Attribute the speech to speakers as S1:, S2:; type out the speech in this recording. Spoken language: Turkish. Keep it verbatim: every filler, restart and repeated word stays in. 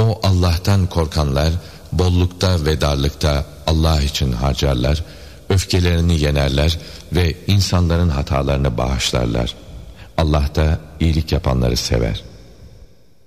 S1: O Allah'tan korkanlar bollukta ve darlıkta Allah için harcarlar, öfkelerini yenerler ve insanların hatalarını bağışlarlar. Allah da iyilik yapanları sever.